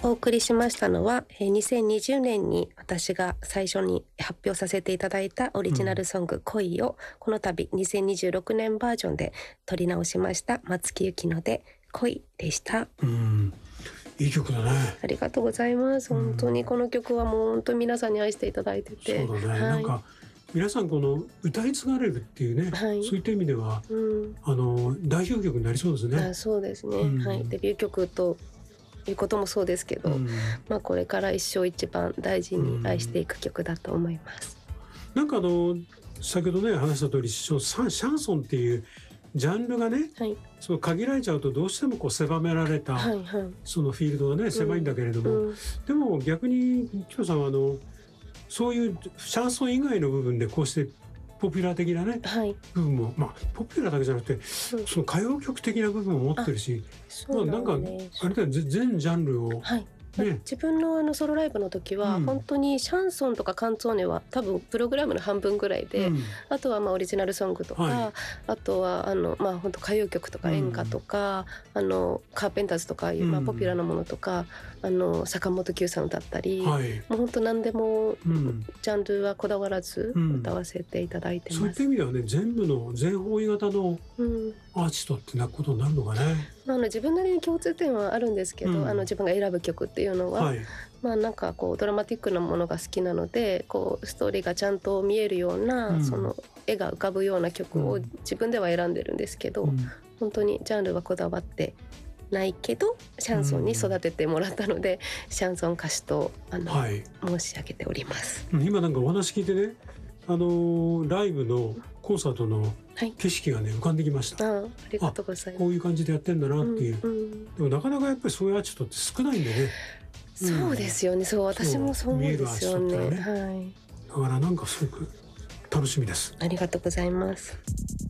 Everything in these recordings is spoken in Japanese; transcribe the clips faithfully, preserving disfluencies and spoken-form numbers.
お送りしましたのは、えーにせんにじゅうねんに私が最初に発表させていただいたオリジナルソング、うん、恋をこの度にせんにじゅうろくねんバージョンで撮り直しました松木由紀乃で恋でした。 うん、いい曲だね。 ありがとうございます。本当にこの曲はもう本当に皆さんに愛していただいてて、 そうだね、 はい、 なんか皆さんこの歌い継がれるっていうね、はい、そういった意味では、うん、あの代表曲になりそうですね。 あ、そうですね、うん、はい、デビュー曲ということもそうですけど、うん、まあ、これから一生一番大事に愛していく曲だと思います。 うん、なんかあの先ほどね話した通りシャンソンっていうジャンルがね、はい、その限られちゃうとどうしてもこう狭められた、はいはい、そのフィールドがね狭いんだけれども、うんうん、でも逆に紀乃さんはあのそういうシャンソン以外の部分でこうしてポピュラー的なね、はい、部分も、まあポピュラーだけじゃなくて、うん、その歌謡曲的な部分を持ってるし、まあ、なんかあれだよ、全ジャンルを、はい、ね、 自分のあのソロライブの時は、うん、本当にシャンソンとかカンツォーネは多分プログラムの半分ぐらいで、うん、あとはまあオリジナルソングとか、はい、あとはあの、まあ、本当歌謡曲とか演歌とか、うん、あのカーペンターズとかいう、まあ、ポピュラーなものとか、うん、あの坂本九さん歌ったり、はい、もう本当何でも、うん、ジャンルはこだわらず歌わせていただいてます。 そういった意味ではね、全部の全方位型のアーティストってなことになるのかね。 あの自分なりに共通点はあるんですけど、うん、あの自分が選ぶ曲っていうのは、はい、まあなんかこうドラマティックなものが好きなので、こうストーリーがちゃんと見えるような、うん、その絵が浮かぶような曲を自分では選んでるんですけど、うん、本当にジャンルはこだわってないけどシャンソンに育ててもらったので、うん、シャンソン歌手とあの、はい、申し上げております。 今なんかお話聞いてね、あのライブのコンサートの景色がね、はい、浮かんできました。 あ, ありがとうございます。 こういう感じでやってんだなっていう、うんうん、でもなかなかやっぱりそういうアーティストって少ないんでね。 そうですよね、そう、私もそう思うんですよね。 ね、はい、だからなんかすごく楽しみです。 ありがとうございます。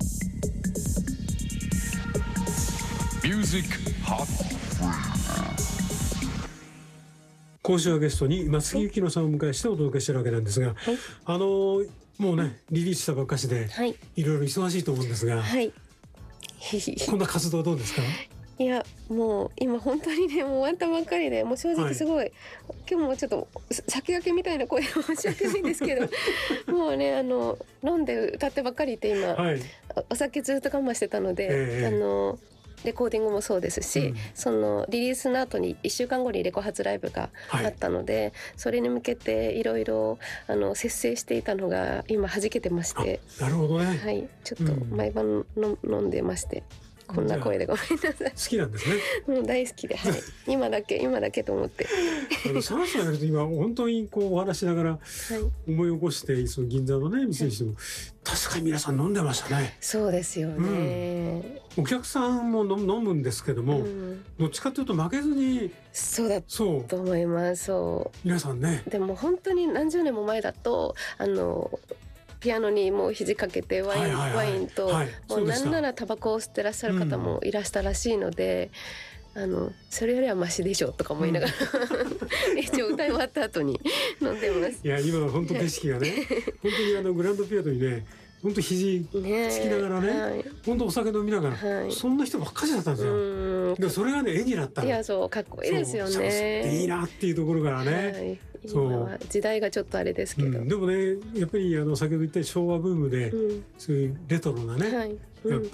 ミュージックハッ今週はゲストに松木由紀乃さんをお迎えしてお届けしてるわけなんですが、はい、あのもうねリリースしたばっかしで、はい、いろいろ忙しいと思うんですが、はい、こんな活動どうですか？ いやもう今本当にねもう終わったばっかりで、もう正直すごい、はい、今日もちょっと先駆けみたいな声申し訳ないんですけどもうねあの飲んで歌ってばっかりで今、はい、お酒ずっと我慢してたので、えー、あのレコーディングもそうですし、うん、そのリリースの後にいっしゅうかんごにレコ発ライブがあったので、はい、それに向けていろいろあの節制していたのが今弾けてまして、 なるほどね、 はい、ちょっと毎晩の、うん、飲んでまして、こんな声でごめんなさい。 好きなんですね。 もう大好きで、はい、今だけ今だけと思ってあのサラさんやると今本当にこうお話しながら思い起こして、はい、その銀座のね店にしても、はい、確かに皆さん飲んでましたね。 そうですよね、 うん、お客さんも飲むんですけども、うん、どっちかというと負けずに、 そうだと思います。そう皆さんね、 でも本当に何十年も前だとあのピアノにもう肘掛けてワイン、はいはいはい、ワインと、はい、もうなんならタバコを吸ってらっしゃる方もいらしたらしいので、うん、あのそれよりはマシでしょとか思いながら、うん、一応歌い終わった後に飲んでます。 いや今本当景色がね本当にあのグランドピアノにね本当肘つきながらね、はい、本当お酒飲みながら、はい、そんな人ばっかりだったんですよ。うん、でそれがね絵になったの。 いやそうかっこいいですよね。 いいなっていうところからね、はい、 今は時代がちょっとあれですけど、うん、 でもねやっぱりあの先ほど言った昭和ブームで、うん、そういうレトロなね、はい、うん、やっぱ